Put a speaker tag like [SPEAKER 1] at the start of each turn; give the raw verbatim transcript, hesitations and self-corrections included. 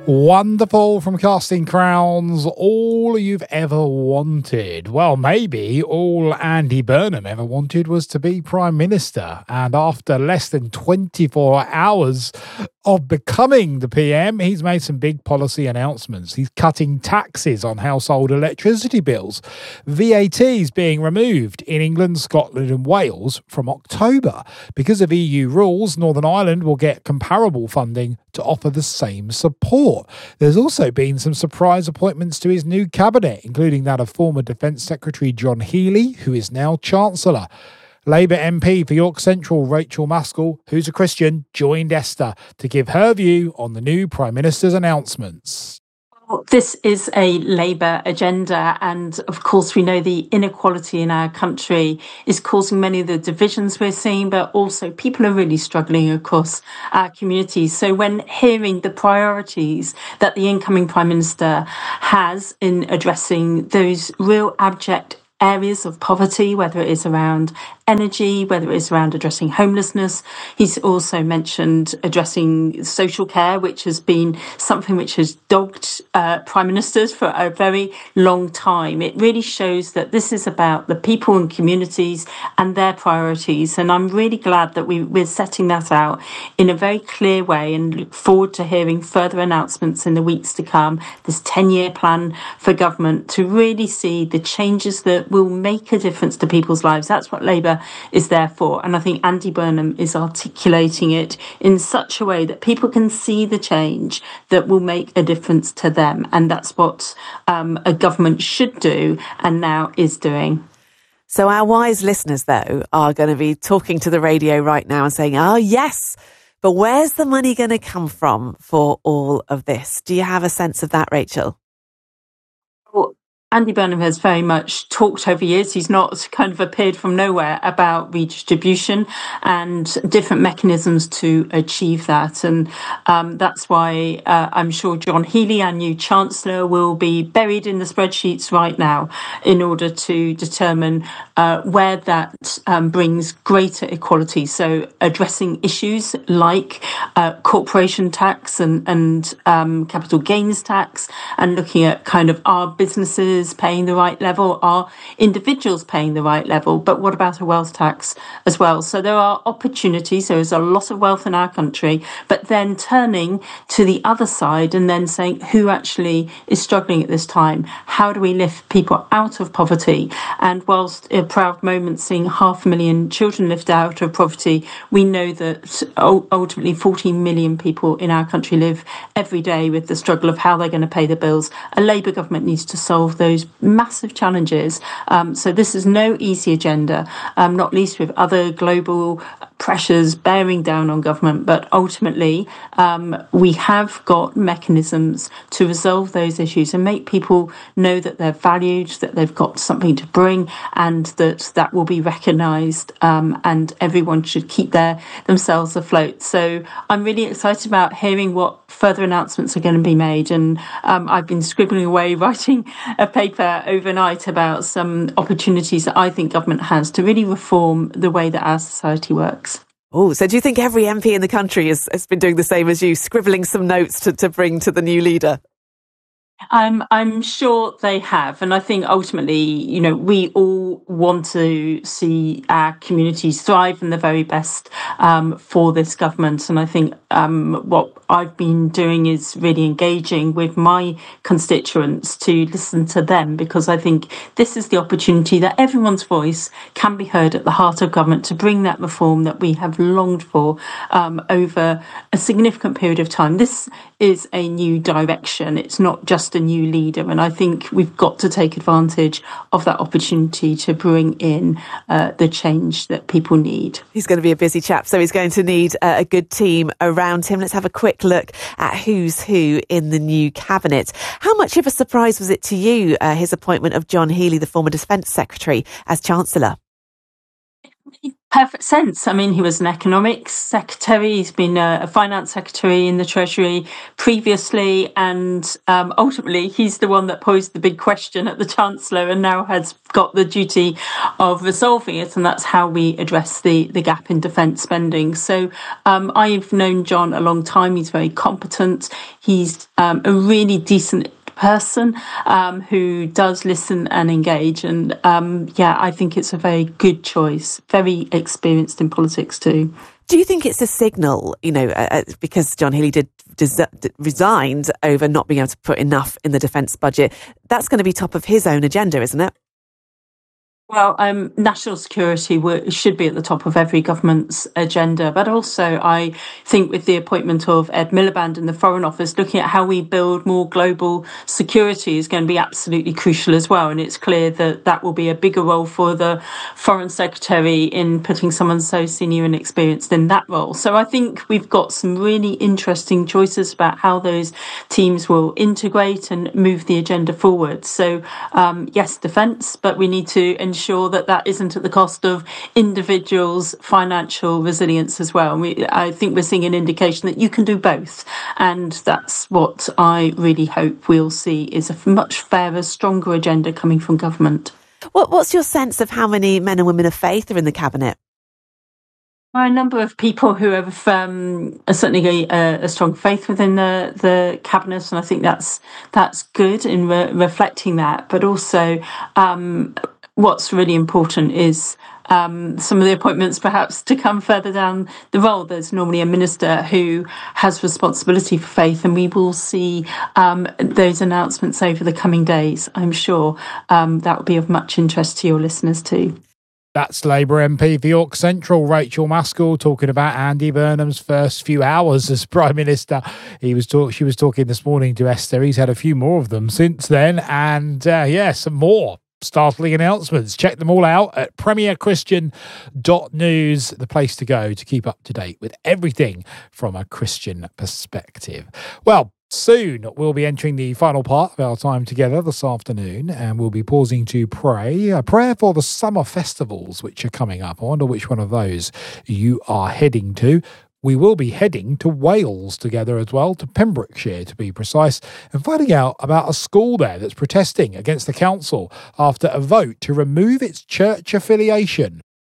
[SPEAKER 1] Wonderful from Casting Crowns, all you've ever wanted. Well, maybe all Andy Burnham ever wanted was to be Prime Minister. And after less than twenty-four hours of becoming the P M, he's made some big policy announcements. He's cutting taxes on household electricity bills. V A T is being removed in England, Scotland and Wales from October. Because of E U rules, Northern Ireland will get comparable funding to offer the same support. There's also been some surprise appointments to his new cabinet, including that of former Defence Secretary John Healey, who is now Chancellor. Labour M P for York Central, Rachel Maskell, who's a Christian, joined Esther to give her view on the new Prime Minister's announcements.
[SPEAKER 2] This is a Labour agenda, and of course we know the inequality in our country is causing many of the divisions we're seeing, but also people are really struggling across our communities. So when hearing the priorities that the incoming Prime Minister has in addressing those real abject areas of poverty, whether it is around energy, whether it is around addressing homelessness. He's also mentioned addressing social care, which has been something which has dogged uh, prime ministers for a very long time. It really shows that this is about the people and communities and their priorities. And I'm really glad that we, we're setting that out in a very clear way, and look forward to hearing further announcements in the weeks to come, this ten-year plan for government to really see the changes that will make a difference to people's lives. That's what Labour is there for. And I think Andy Burnham is articulating it in such a way that people can see the change that will make a difference to them. And that's what um, a government should do and now is doing.
[SPEAKER 3] So our wise listeners, though, are going to be talking to the radio right now and saying, oh, yes, but where's the money going to come from for all of this? Do you have a sense of that, Rachel?
[SPEAKER 2] Well, Andy Burnham has very much talked over years. He's not kind of appeared from nowhere about redistribution and different mechanisms to achieve that. And um, that's why uh, I'm sure John Healey, our new Chancellor, will be buried in the spreadsheets right now in order to determine uh, where that um, brings greater equality. So addressing issues like uh, corporation tax and, and um, capital gains tax, and looking at kind of our businesses paying the right level, are individuals paying the right level, but what about a wealth tax as well? So there are opportunities. There is a lot of wealth in our country, but then turning to the other side and then saying who actually is struggling at this time? How do we lift people out of poverty? And whilst a proud moment seeing half a million children lift out of poverty, we know that ultimately fourteen million people in our country live every day with the struggle of how they're going to pay the bills. A Labour government needs to solve those massive challenges. Um, so this is no easy agenda, um, not least with other global pressures bearing down on government. But ultimately, um, we have got mechanisms to resolve those issues and make people know that they're valued, that they've got something to bring, and that that will be recognised, um, and everyone should keep their themselves afloat. So I'm really excited about hearing what further announcements are going to be made. And um, I've been scribbling away, writing a paper overnight about some opportunities that I think government has to really reform the way that our society works.
[SPEAKER 3] Oh, so do you think every M P in the country has, has been doing the same as you, scribbling some notes to, to bring to the new leader?
[SPEAKER 2] I'm, I'm sure they have. And I think ultimately, you know, we all want to see our communities thrive and the very best um, for this government. And I think um, what I've been doing is really engaging with my constituents to listen to them, because I think this is the opportunity that everyone's voice can be heard at the heart of government to bring that reform that we have longed for um, over a significant period of time. This is a new direction. It's not just a new leader. And I think we've got to take advantage of that opportunity to bring in uh, the change that people need.
[SPEAKER 3] He's going to be a busy chap, so he's going to need uh, a good team around him. Let's have a quick look at who's who in the new cabinet. How much of a surprise was it to you, uh, his appointment of John Healey, the former Defence Secretary, as Chancellor?
[SPEAKER 2] perfect sense. I mean, he was an economics secretary. He's been a, a finance secretary in the Treasury previously. And um, ultimately, he's the one that posed the big question at the Chancellor and now has got the duty of resolving it. And that's how we address the, the gap in defence spending. So um, I've known John a long time. He's very competent. He's um, a really decent person um, who does listen and engage. And um, yeah, I think it's a very good choice. Very experienced in politics too.
[SPEAKER 3] Do you think it's a signal, you know, uh, because John Healey did des- resigned over not being able to put enough in the defence budget? That's going to be top of his own agenda, isn't it?
[SPEAKER 2] Well, um, national security w- should be at the top of every government's agenda. But also, I think with the appointment of Ed Miliband in the Foreign Office, looking at how we build more global security is going to be absolutely crucial as well. And it's clear that that will be a bigger role for the Foreign Secretary in putting someone so senior and experienced in that role. So I think we've got some really interesting choices about how those teams will integrate and move the agenda forward. So, um, yes, defence, but we need to ensure ensure that that isn't at the cost of individuals' financial resilience as well. We, I think we're seeing an indication that you can do both. And that's what I really hope we'll see is a much fairer, stronger agenda coming from government.
[SPEAKER 3] What, what's your sense of how many men and women of faith are in the cabinet?
[SPEAKER 2] Well, a number of people who have um, certainly a, a strong faith within the, the cabinet, and I think that's that's good in re- reflecting that. But also, um, what's really important is um, some of the appointments perhaps to come further down the road. There's normally a minister who has responsibility for faith, and we will see um, those announcements over the coming days. I'm sure um, that will be of much interest to your listeners too.
[SPEAKER 1] That's Labour M P for York Central, Rachel Maskell, talking about Andy Burnham's first few hours as Prime Minister. He was talk- She was talking this morning to Esther. He's had a few more of them since then. And uh, yeah, some more startling announcements. Check them all out at premier christian dot news, the place to go to keep up to date with everything from a Christian perspective. Well, soon we'll be entering the final part of our time together this afternoon, and we'll be pausing to pray. A prayer for the summer festivals which are coming up. I wonder which one of those you are heading to. We will be heading to Wales together as well, to Pembrokeshire to be precise, and finding out about a school there that's protesting against the council after a vote to remove its church affiliation.